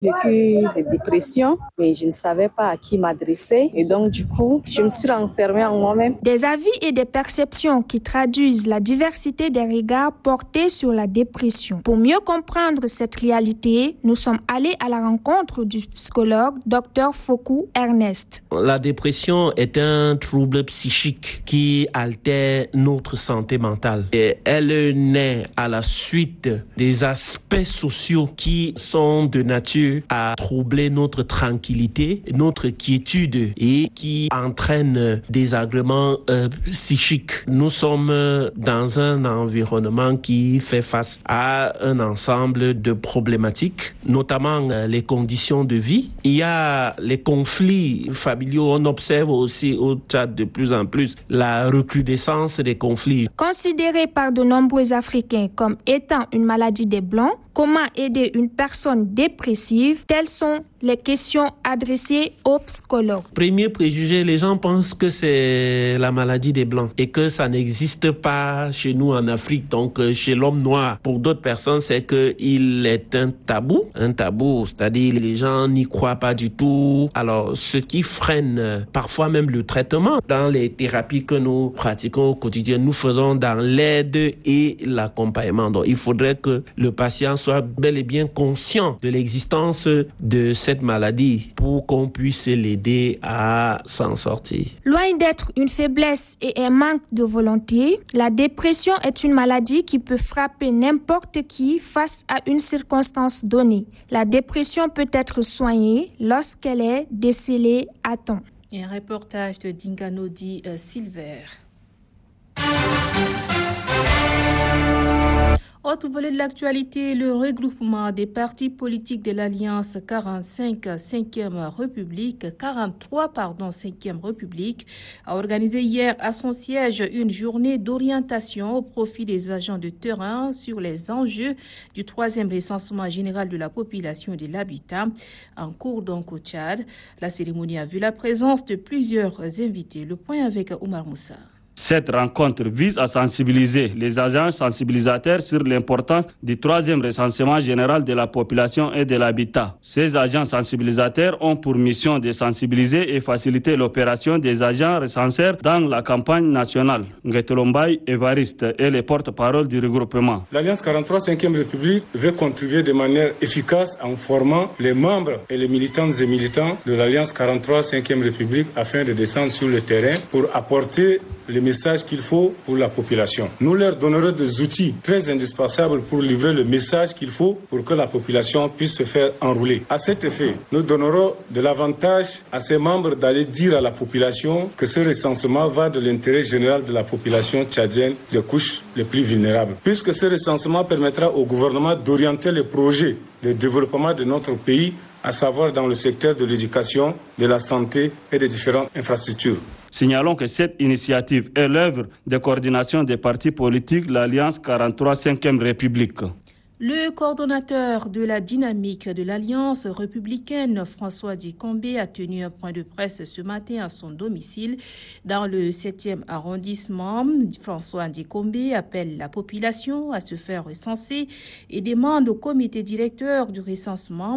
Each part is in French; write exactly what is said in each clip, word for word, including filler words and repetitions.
vécu des dépressions, mais je ne savais pas à qui m'adresser. Et donc, du coup, je me suis renfermée en moi-même. Des avis et des perceptions qui traduisent la diversité des regards portés sur la dépression. Pour mieux comprendre cette réalité, nous sommes allés à la rencontre du psychologue docteur Fokou Ernest. La dépression est un trouble psychique qui altère notre santé mentale. Et elle naît à la suite des aspects sociaux qui sont de nature à troubler notre tranquillité, notre quiétude et qui entraînent des agréments euh, psychiques. Nous sommes dans un environnement qui fait face à un ensemble de problématiques, notamment euh, les conditions de vie. Il y a les conflits familiaux. On observe aussi au Tchad de plus en plus la recrudescence des conflits. Considérée par de nombreux Africains comme étant une maladie des Blancs, comment aider une personne dépressive? Telles sont les questions adressées aux psychologues. Premier préjugé, les gens pensent que c'est la maladie des Blancs et que ça n'existe pas chez nous en Afrique, donc chez l'homme noir. Pour d'autres personnes, c'est qu'il est un tabou, un tabou, c'est-à-dire les gens n'y croient pas du tout. Alors, ce qui freine parfois même le traitement. Dans les thérapies que nous pratiquons au quotidien, nous faisons dans l'aide et l'accompagnement. Donc, il faudrait que le patient soit bel et bien conscient de l'existence de cette maladie pour qu'on puisse l'aider à s'en sortir. Loin d'être une faiblesse et un manque de volonté, la dépression est une maladie qui peut frapper n'importe qui face à une circonstance donnée. La dépression peut être soignée lorsqu'elle est décelée à temps. Et un reportage de Dinganodi euh, Silver. Autre volet de l'actualité, le regroupement des partis politiques de l'Alliance quarante-cinq cinquième République, quarante-trois pardon, cinquième République, a organisé hier à son siège une journée d'orientation au profit des agents de terrain sur les enjeux du troisième recensement général de la population et de l'habitat en cours donc au Tchad. La cérémonie a vu la présence de plusieurs invités. Le point avec Omar Moussa. Cette rencontre vise à sensibiliser les agents sensibilisateurs sur l'importance du troisième recensement général de la population et de l'habitat. Ces agents sensibilisateurs ont pour mission de sensibiliser et faciliter l'opération des agents recenseurs dans la campagne nationale. Ngetelombaï Évariste est le porte-parole du regroupement. L'Alliance quarante-trois cinquième République veut contribuer de manière efficace en formant les membres et les militantes et militants de l'Alliance quarante-trois cinquième République afin de descendre sur le terrain pour apporter les messages qu'il faut pour la population. Nous leur donnerons des outils très indispensables pour livrer le message qu'il faut pour que la population puisse se faire enrouler. À cet effet, nous donnerons de l'avantage à ces membres d'aller dire à la population que ce recensement va de l'intérêt général de la population tchadienne des couches les plus vulnérables. Puisque ce recensement permettra au gouvernement d'orienter les projets de développement de notre pays, à savoir dans le secteur de l'éducation, de la santé et des différentes infrastructures. Signalons que cette initiative est l'œuvre de coordination des partis politiques de l'Alliance quarante-trois cinquième République. Le coordonnateur de la dynamique de l'Alliance républicaine, François Dikombé, a tenu un point de presse ce matin à son domicile dans le septième arrondissement. François Dikombé appelle la population à se faire recenser et demande au comité directeur du recensement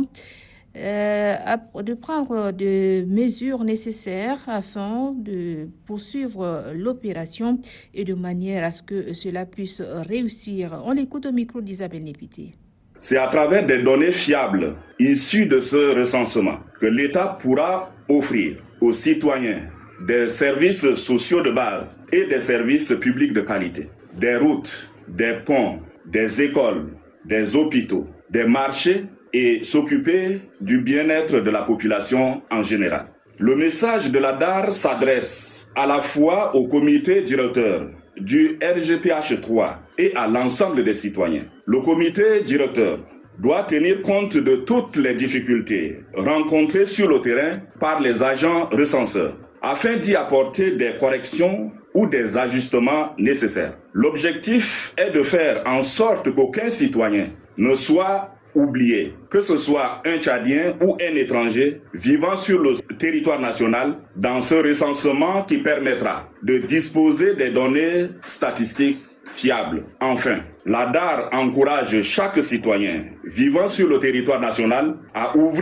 Euh, de prendre des mesures nécessaires afin de poursuivre l'opération et de manière à ce que cela puisse réussir. On l'écoute au micro d'Isabelle Népité. C'est à travers des données fiables issues de ce recensement que l'État pourra offrir aux citoyens des services sociaux de base et des services publics de qualité, des routes, des ponts, des écoles, des hôpitaux, des marchés et s'occuper du bien-être de la population en général. Le message de la D A R s'adresse à la fois au comité directeur du R G P H trois et à l'ensemble des citoyens. Le comité directeur doit tenir compte de toutes les difficultés rencontrées sur le terrain par les agents recenseurs afin d'y apporter des corrections ou des ajustements nécessaires. L'objectif est de faire en sorte qu'aucun citoyen ne soit oublié, que ce soit un Tchadien ou un étranger vivant sur le territoire national, dans ce recensement qui permettra de disposer des données statistiques fiables. Enfin, La D A R encourage chaque citoyen vivant sur le territoire national à ouvrir